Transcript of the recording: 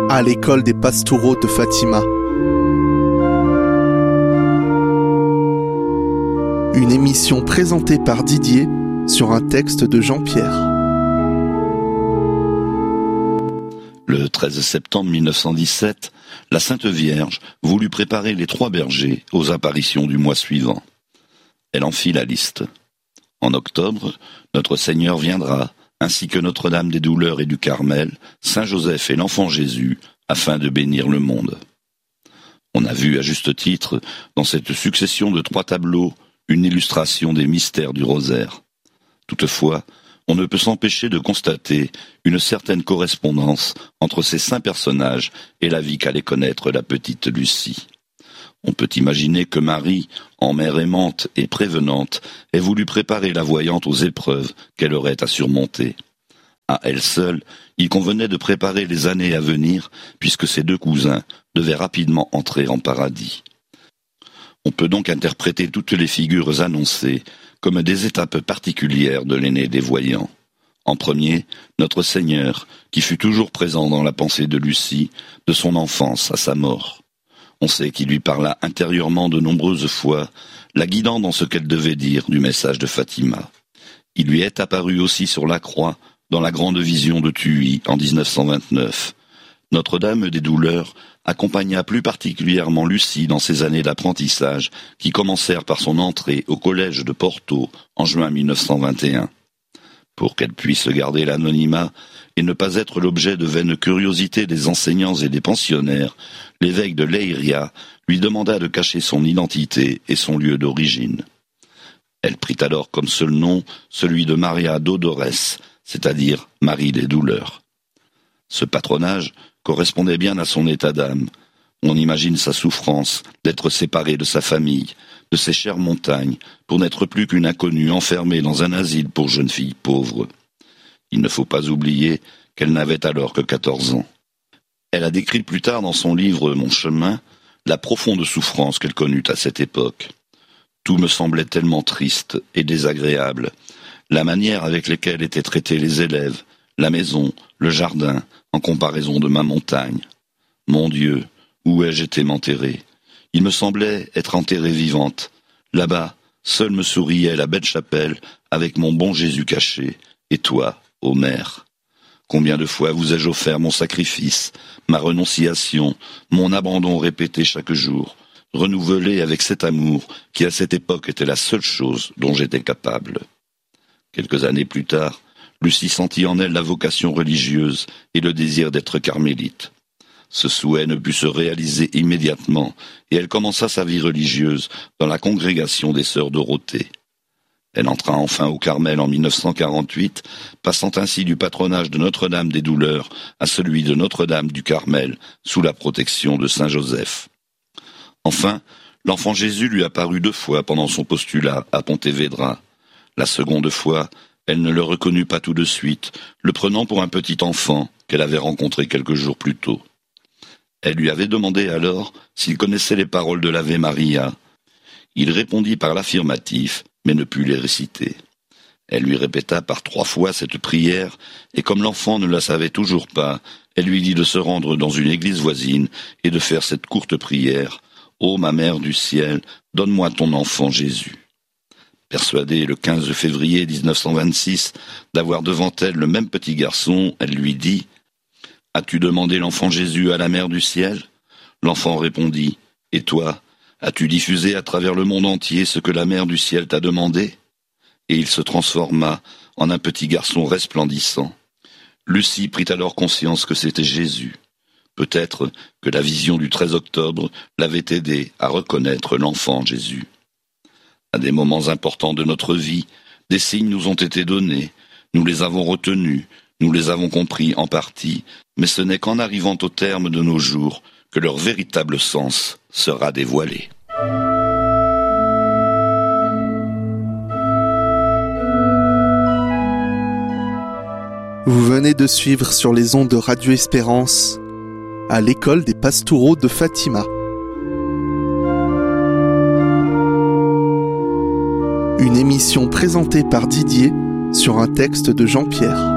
à l'école des Pastoureaux de Fatima. Une émission présentée par Didier sur un texte de Jean-Pierre. Le 13 septembre 1917, la Sainte Vierge voulut préparer les 3 bergers aux apparitions du mois suivant. Elle en fit la liste. En octobre, notre Seigneur viendra, ainsi que Notre-Dame des Douleurs et du Carmel, Saint-Joseph et l'Enfant Jésus, afin de bénir le monde. On a vu à juste titre, dans cette succession de 3 tableaux, une illustration des mystères du rosaire. Toutefois, on ne peut s'empêcher de constater une certaine correspondance entre ces saints personnages et la vie qu'allait connaître la petite Lucie. On peut imaginer que Marie, en mère aimante et prévenante, ait voulu préparer la voyante aux épreuves qu'elle aurait à surmonter. À elle seule, il convenait de préparer les années à venir, puisque ses 2 cousins devaient rapidement entrer en paradis. On peut donc interpréter toutes les figures annoncées comme des étapes particulières de l'aîné des voyants. En premier, notre Seigneur, qui fut toujours présent dans la pensée de Lucie, de son enfance à sa mort. On sait qu'il lui parla intérieurement de nombreuses fois, la guidant dans ce qu'elle devait dire du message de Fatima. Il lui est apparu aussi sur la croix, dans la grande vision de Tuy en 1929. Notre-Dame des Douleurs accompagna plus particulièrement Lucie dans ses années d'apprentissage qui commencèrent par son entrée au collège de Porto en juin 1921. Pour qu'elle puisse garder l'anonymat et ne pas être l'objet de vaines curiosités des enseignants et des pensionnaires, l'évêque de Leiria lui demanda de cacher son identité et son lieu d'origine. Elle prit alors comme seul nom celui de Maria Dolores, c'est-à-dire Marie des Douleurs. Ce patronage correspondait bien à son état d'âme. On imagine sa souffrance d'être séparée de sa famille, de ses chères montagnes, pour n'être plus qu'une inconnue enfermée dans un asile pour jeunes filles pauvres. Il ne faut pas oublier qu'elle n'avait alors que 14 ans. Elle a décrit plus tard dans son livre « Mon chemin » la profonde souffrance qu'elle connut à cette époque. Tout me semblait tellement triste et désagréable. La manière avec laquelle étaient traités les élèves, la maison, le jardin, en comparaison de ma montagne. Mon Dieu, où ai-je été m'enterrer? Il me semblait être enterrée vivante. Là-bas, seule me souriait la belle chapelle avec mon bon Jésus caché, et toi, ô mère. Combien de fois vous ai-je offert mon sacrifice, ma renonciation, mon abandon répété chaque jour, renouvelé avec cet amour qui à cette époque était la seule chose dont j'étais capable. Quelques années plus tard, Lucie sentit en elle la vocation religieuse et le désir d'être carmélite. Ce souhait ne put se réaliser immédiatement et elle commença sa vie religieuse dans la congrégation des Sœurs Dorothée. Elle entra enfin au Carmel en 1948, passant ainsi du patronage de Notre-Dame des Douleurs à celui de Notre-Dame du Carmel, sous la protection de Saint-Joseph. Enfin, l'Enfant Jésus lui apparut 2 fois pendant son postulat à Pontevedra. La seconde fois, elle ne le reconnut pas tout de suite, le prenant pour un petit enfant qu'elle avait rencontré quelques jours plus tôt. Elle lui avait demandé alors s'il connaissait les paroles de l'Ave Maria. Il répondit par l'affirmatif, mais ne put les réciter. Elle lui répéta par 3 fois cette prière, et comme l'enfant ne la savait toujours pas, elle lui dit de se rendre dans une église voisine et de faire cette courte prière « Ô ma mère du ciel, donne-moi ton enfant Jésus ». Persuadée le 15 février 1926 d'avoir devant elle le même petit garçon, elle lui dit « As-tu demandé l'enfant Jésus à la mère du ciel ?» L'enfant répondit « Et toi, as-tu diffusé à travers le monde entier ce que la mère du ciel t'a demandé ?» Et il se transforma en un petit garçon resplendissant. Lucie prit alors conscience que c'était Jésus. Peut-être que la vision du 13 octobre l'avait aidée à reconnaître l'enfant Jésus. À des moments importants de notre vie, des signes nous ont été donnés, nous les avons retenus, nous les avons compris en partie, mais ce n'est qu'en arrivant au terme de nos jours que leur véritable sens sera dévoilé. Vous venez de suivre sur les ondes de Radio Espérance à l'école des Pastoureaux de Fatima. Une émission présentée par Didier sur un texte de Jean-Pierre.